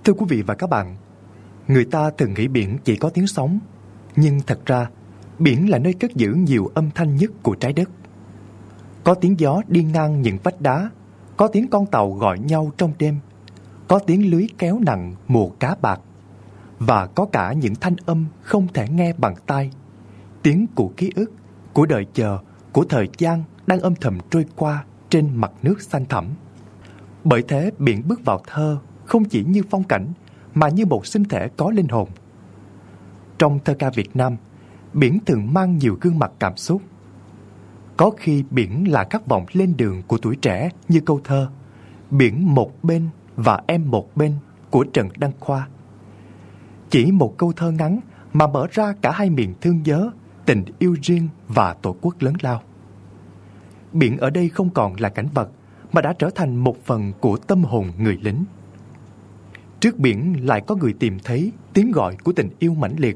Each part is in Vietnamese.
Thưa quý vị và các bạn, người ta thường nghĩ biển chỉ có tiếng sóng, nhưng thật ra biển là nơi cất giữ nhiều âm thanh nhất của trái đất. Có tiếng gió đi ngang những vách đá, có tiếng con tàu gọi nhau trong đêm, có tiếng lưới kéo nặng mùa cá bạc, và có cả những thanh âm không thể nghe bằng tai, tiếng của ký ức, của đợi chờ, của thời gian đang âm thầm trôi qua trên mặt nước xanh thẳm. Bởi thế biển bước vào thơ không chỉ như phong cảnh mà như một sinh thể có linh hồn. Trong thơ ca Việt Nam, biển thường mang nhiều gương mặt cảm xúc. Có khi biển là khát vọng lên đường của tuổi trẻ như câu thơ Biển một bên và em một bên của Trần Đăng Khoa. Chỉ một câu thơ ngắn mà mở ra cả hai miền thương nhớ, tình yêu riêng và tổ quốc lớn lao. Biển ở đây không còn là cảnh vật mà đã trở thành một phần của tâm hồn người lính. Trước biển lại có người tìm thấy tiếng gọi của tình yêu mãnh liệt.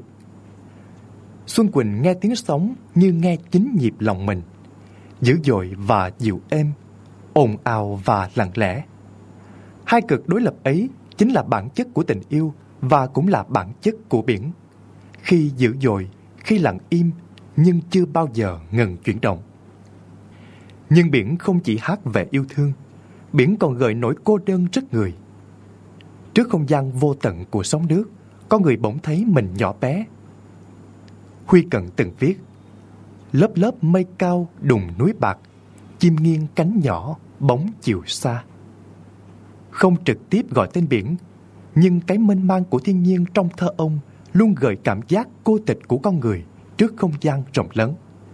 Xuân Quỳnh nghe tiếng sóng như nghe chính nhịp lòng mình, dữ dội và dịu êm, ồn ào và lặng lẽ. Hai cực đối lập ấy chính là bản chất của tình yêu và cũng là bản chất của biển. Khi dữ dội, khi lặng im, nhưng chưa bao giờ ngừng chuyển động. Nhưng biển không chỉ hát về yêu thương, biển còn gợi nỗi cô đơn rất người. Trước không gian vô tận của sóng nước, có người bỗng thấy mình nhỏ bé. Huy Cận từng viết: lớp lớp mây cao đùng núi bạc, chim nghiêng cánh nhỏ bóng chiều xa. Không trực tiếp gọi tên biển, nhưng cái mênh mang của thiên nhiên trong thơ ông luôn gợi cảm giác cô tịch của con người trước không gian rộng lớn.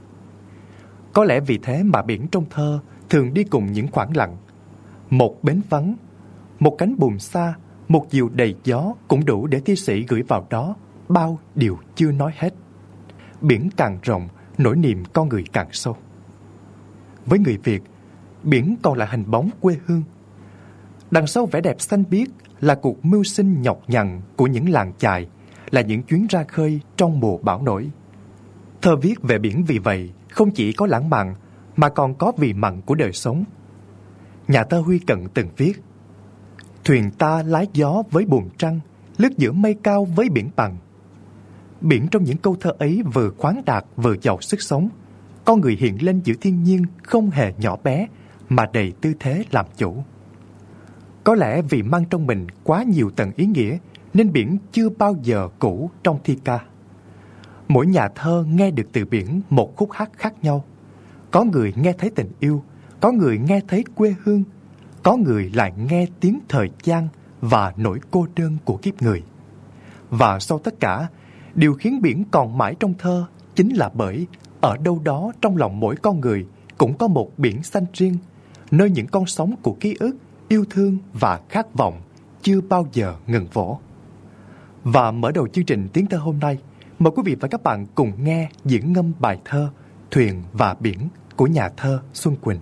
Có lẽ vì thế mà biển trong thơ thường đi cùng những khoảng lặng. Một bến vắng, một cánh buồm xa, một diều đầy gió cũng đủ để thi sĩ gửi vào đó bao điều chưa nói hết. Biển càng rộng, nỗi niềm con người càng sâu. Với người Việt, biển còn là hình bóng quê hương. Đằng sau vẻ đẹp xanh biếc là cuộc mưu sinh nhọc nhằn của những làng chài, là những chuyến ra khơi trong mùa bão nổi. Thơ viết về biển vì vậy không chỉ có lãng mạn mà còn có vị mặn của đời sống. Nhà thơ Huy Cận từng viết: thuyền ta lái gió với buồm trăng, lướt giữa mây cao với biển bằng. Biển trong những câu thơ ấy vừa khoáng đạt vừa giàu sức sống. Con người hiện lên giữa thiên nhiên không hề nhỏ bé mà đầy tư thế làm chủ. Có lẽ vì mang trong mình quá nhiều tầng ý nghĩa nên biển chưa bao giờ cũ trong thi ca. Mỗi nhà thơ nghe được từ biển một khúc hát khác nhau. Có người nghe thấy tình yêu, có người nghe thấy quê hương, có người lại nghe tiếng thời gian và nỗi cô đơn của kiếp người. Và sau tất cả, điều khiến biển còn mãi trong thơ chính là bởi ở đâu đó trong lòng mỗi con người cũng có một biển xanh riêng, nơi những con sóng của ký ức, yêu thương và khát vọng chưa bao giờ ngừng vỗ. Và mở đầu chương trình Tiếng Thơ hôm nay, mời quý vị và các bạn cùng nghe diễn ngâm bài thơ Thuyền và Biển của nhà thơ Xuân Quỳnh.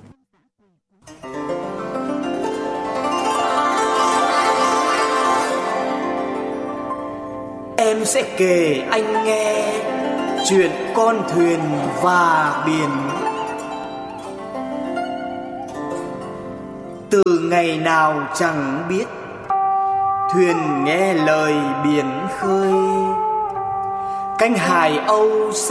Em sẽ kể anh nghe chuyện con thuyền và biển. Từ ngày nào chẳng biết, thuyền nghe lời biển khơi, cánh hải âu